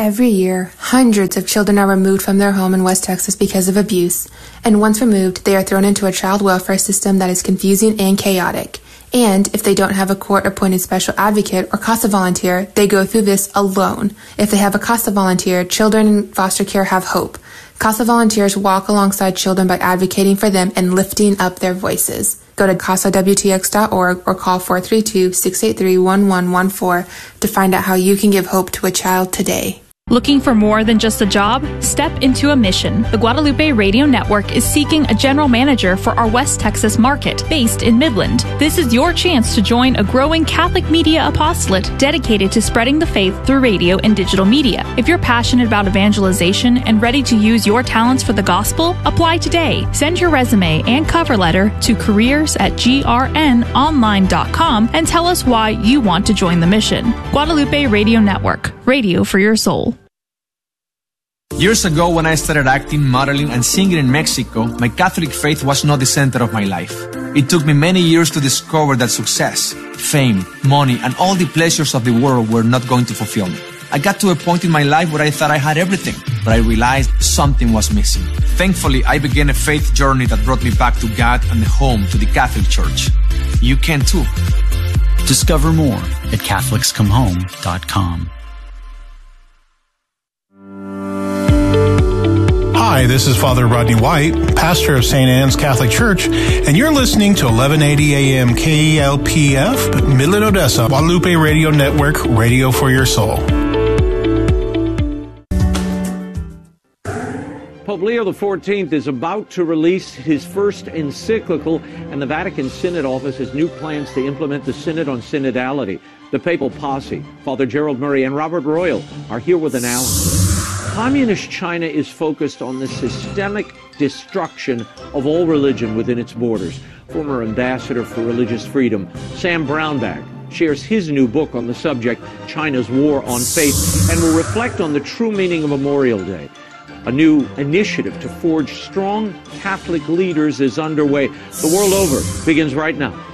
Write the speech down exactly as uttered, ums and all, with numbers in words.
Every year, hundreds of children are removed from their home in West Texas because of abuse, and once removed, they are thrown into a child welfare system that is confusing and chaotic. And if they don't have a court-appointed special advocate or CASA volunteer, they go through this alone. If they have a CASA volunteer, children in foster care have hope. CASA volunteers walk alongside children by advocating for them and lifting up their voices. Go to casa w t x dot org or call four three two, six eight three, one one one four to find out how you can give hope to a child today. Looking for more than just a job? Step into a mission. The Guadalupe Radio Network is seeking a general manager for our West Texas market, based in Midland. This is your chance to join a growing Catholic media apostolate dedicated to spreading the faith through radio and digital media. If you're passionate about evangelization and ready to use your talents for the gospel, apply today. Send your resume and cover letter to careers at g r n online dot com and tell us why you want to join the mission. Guadalupe Radio Network, radio for your soul. Years ago, when I started acting, modeling, and singing in Mexico, my Catholic faith was not the center of my life. It took me many years to discover that success, fame, money, and all the pleasures of the world were not going to fulfill me. I got to a point in my life where I thought I had everything, but I realized something was missing. Thankfully, I began a faith journey that brought me back to God and home to the Catholic Church. You can too. Discover more at Catholics Come Home dot com. Hi, this is Father Rodney White, pastor of Saint Anne's Catholic Church, and you're listening to eleven eighty A M K E L P F, Midland, Odessa, Guadalupe Radio Network, radio for your soul. Pope Leo the fourteenth is about to release his first encyclical, and the Vatican Synod Office has new plans to implement the Synod on Synodality. The Papal Posse, Father Gerald Murray and Robert Royal, are here with analysis. Communist China is focused on the systemic destruction of all religion within its borders. Former Ambassador for Religious Freedom, Sam Brownback, shares his new book on the subject, China's War on Faith, and will reflect on the true meaning of Memorial Day. A new initiative to forge strong Catholic leaders is underway. The world over begins right now.